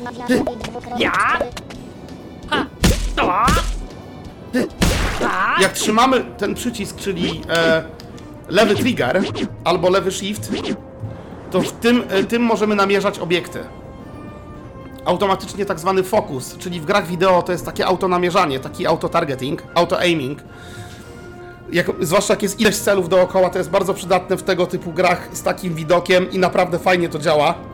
Ja? Ha! O! Tak? Jak trzymamy ten przycisk, czyli lewy trigger albo lewy shift, to w tym możemy namierzać obiekty. Automatycznie tak zwany focus, czyli w grach wideo to jest takie autonamierzanie, taki auto-targeting, auto-aiming. Zwłaszcza jak jest ileś celów dookoła, to jest bardzo przydatne w tego typu grach z takim widokiem i naprawdę fajnie to działa.